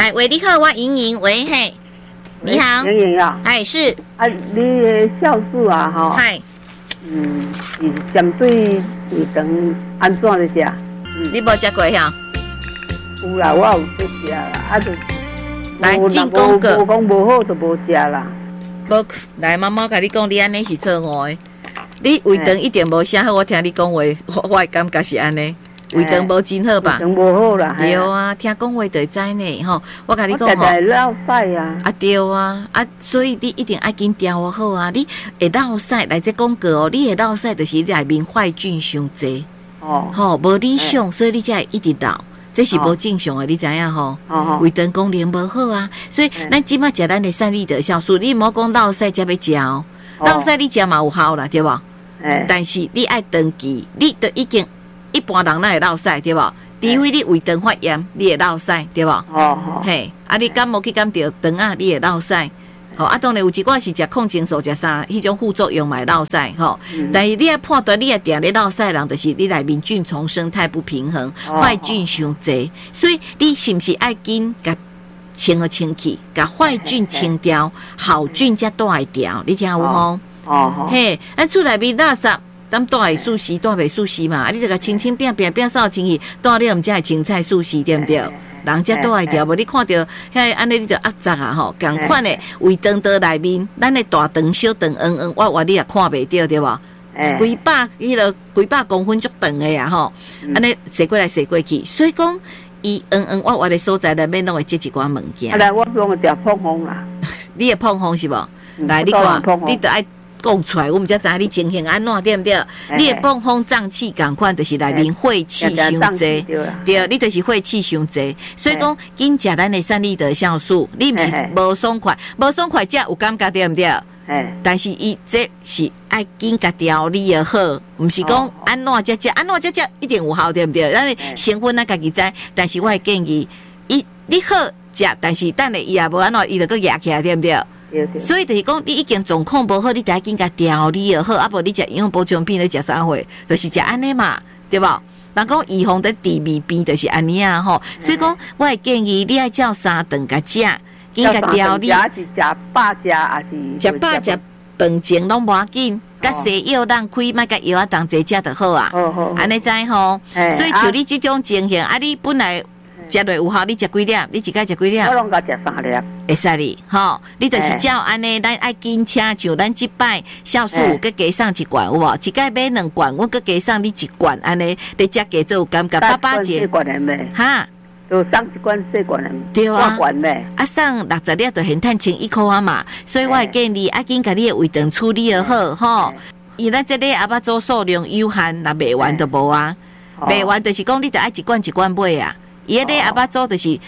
来，喂，你好，我莹莹，喂，嘿，你好， 莹莹啊， 哎，是啊，你的酵素啊，吼， 嗨， 是针对胃肠安怎的食？ 你无食过呀？ 有啦，我有在食啦，啊，就来进攻个， 无讲无好就无食啦。 无来，妈妈甲你讲，你安尼是错误的。你胃肠一点无啥好，我听你讲话，我的感觉是安尼。胃肠无真好吧？ 胃肠无好啦， 对啊，听讲话就会知呢吼。我甲你讲吼， 我落屎啊。 啊对啊，啊所以你一定爱紧调好啊。你会落屎来这广告哦，你会落屎就是内面坏菌伤济。哦，吼，无理想，所以你才会一直落。这是无正常的，你知影吼？胃肠功能无好啊，所以咱即马食咱的善利的酵素，你莫讲落屎才要食哦。落屎你食嘛有效啦，对无？但是你爱长期，你都已经一般人哪会落屎对无？除非你胃肠发炎，你会落屎对无？嘿，啊你感冒去感着肠啊，你会落屎。吼，啊，当然有一寡是食抗生素食啥，迄种副作用嘛会落屎吼。但是你要判断，你要定咧落屎人，就是你内面菌丛生态不平衡，坏菌伤济，所以你是不是爱紧甲清清气，甲坏菌清掉，好菌才带会掉，你听有无？嘿，咱厝内面垃圾，咱带会舒适，带袂舒适嘛？啊，你这个清清变变变扫清气，带了毋才会青菜舒适，对不对？人才带会掉，无你看到遐安尼你就压榨啊吼，共款的胃肠道内面，咱的大肠、小肠、我话你也看袂到对无？几百公分足长的呀吼，安尼洗过来洗过去，所以讲伊我的所在内面拢会积一寡物件。 来，我讲食碰风啦， 你会碰风是无？来，你看，你得爱。讲出来，我们才知道你情形安怎，对不对？你的碰风胀气共款，就是内面晦气伤济，对，你就是晦气伤济。所以讲，紧食咱的善利的酵素，你毋是无爽快，无爽快食有感觉对不对？但是伊这是爱紧甲调理的好，毋是讲安怎食安怎食一定有效，对不对？咱成分咱家己知，但是我会建议，你好食，但是等下伊也无安怎，伊就搁压起来，对不对？所以就是讲，你已经状况无好，你得紧甲调理就好，啊无你食营养补充品，你食啥货，就是食安尼嘛，对无？人讲预防的第二病就是安尼啊吼，所以讲我会建议你爱照3顿甲食，紧甲调理。 是食饱食，还是食饱食饭前拢无要紧，甲西药咱开，莫甲药当济食就好啊。安尼知吼，所以像你这种情形，啊你本来。食落有效，你食几粒？你一摆食几粒？ 我拢甲食3粒。 会使哩，吼！你就是照安尼，咱爱紧请像咱即摆酵素佮加上一罐，有无？一摆买2罐，我佮加上你1罐，安尼你食加做有感觉。 爸节， 哈， 就送1罐4罐的， 对啊， 罐嘞。 啊，送60粒就现赚1,100块啊嘛，所以我会建议爱紧甲你的胃肠处理好，吼。伊咱这里阿爸做数量有限，若卖完就无啊，卖完就是讲你得爱1罐1罐买啊。伊咧阿爸做就是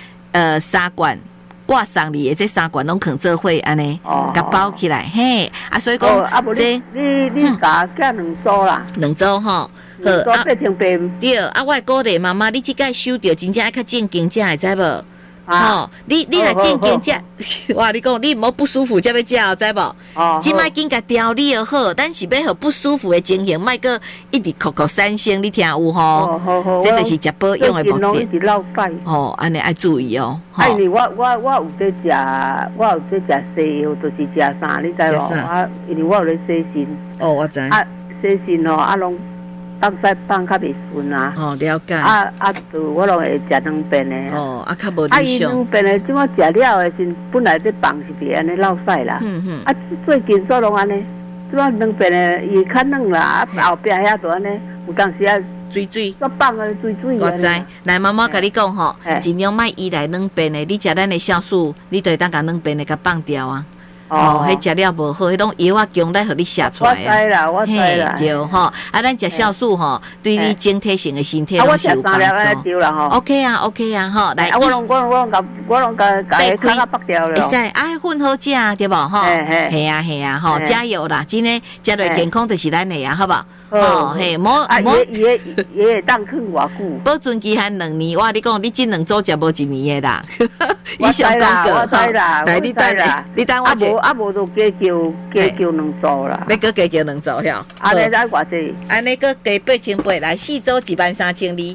3罐挂送你的这3罐拢肯做伙安尼，甲包起来嘿啊，所以讲这你甲加2组啦 ，2组吼，好啊， 对啊，我鼓励妈妈，你即摆收着真正爱较正经食会知无？吼，你来正经食，哇！你讲你无不舒服才要食，知无？即摆紧甲调理就好，但是要互不舒服的情形，莫个一直哭哭三声，你听有吼？这就是食保养的目的。哦，安尼爱注意哦。 我有在食西药，就是食啥，你知无？因为我有咧洗肾。 哦，我知。 啊，洗肾哦，啊拢。当西放较袂顺啊！ 哦，了解。 就我拢会食2遍的。 哦，较无理想。 2遍的，即我食了的时，本来这放是袂安尼落屎啦。最近所拢安尼，即我2遍的伊较软啦，后壁遐就安尼，有当时啊水。 我放的水。 我知。来，妈妈甲你讲吼，尽量莫依赖2遍的，你食咱的酵素，你就会当甲2遍的甲放掉啊。迄食了无好，迄种药啊强来互你写出来啊。 我知啦， 对吼。啊，咱食酵素吼，对你整体性的身体拢是有帮助。OK 啊，吼。来， 我拢甲脚啊拔掉了。 会使，啊，混好食对无吼？系啊，吼，加油啦！真诶，食落健康就是咱的啊，好无？嘿，莫也当啃偌久？ 保存期限2年，哇！你讲你这2组食无1年的啦。 我知啦， 来，你等我者。 无就加叫2组啦。 要搁加2组哟。 安尼咱偌济？ 安尼搁加8,800，来4组13000，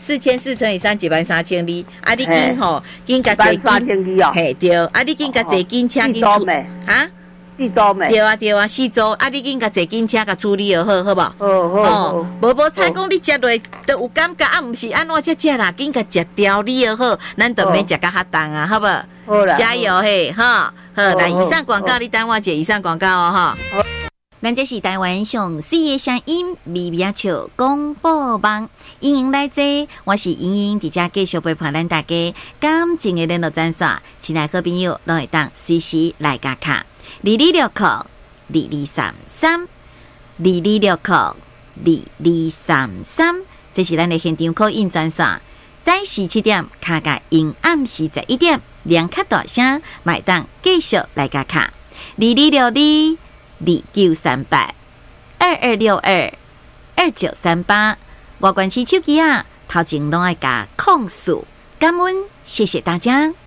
，4000乘以3，一万3千里。啊，你紧吼，紧甲坐 3千里哦。 嘿对，啊，你紧甲坐紧车紧出啊。4周没？ 对啊，4周。啊，你紧甲坐紧车甲处理就好，好无？ 好。 无猜讲你食落都有感觉，啊，毋是安怎食啦，紧甲食掉你就好，咱就免食甲较重啊，好无？ 好啦， 加油嘿，哈！好，来以上广告你等我一下以上广告哦，哈。咱这是台湾上4个声音微微笑广播网，欢迎来坐，我是莹莹，伫遮继续陪伴咱大家感情的联络专线，亲爱好朋友都会当随时来加卡22602233，22602233，这是咱的现场call in专线。早时7点，卡甲因暗时11点，两卡大声，买当继续来加卡2262-2268-2262-2938，外关市手机啊，头前拢爱加控诉，感恩，谢谢大家。